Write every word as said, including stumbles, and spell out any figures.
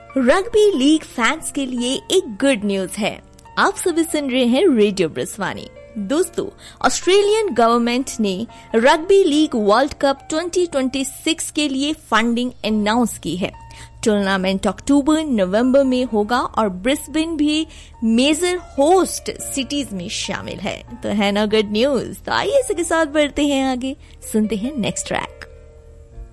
Rugby league fans के लिए एक गुड न्यूज है। आप सभी सुन रहे हैं रेडियो ब्रिस्वानी। दोस्तों, ऑस्ट्रेलियन गवर्नमेंट ने rugby league world cup twenty twenty six के लिए फंडिंग अनाउंस की है। टूर्नामेंट अक्टूबर नवंबर में होगा और ब्रिस्बेन भी मेजर होस्ट सिटीज में शामिल है। तो है ना गुड न्यूज। तो आइए इसी के साथ बढ़ते हैं आगे, सुनते हैं नेक्स्ट ट्रैक।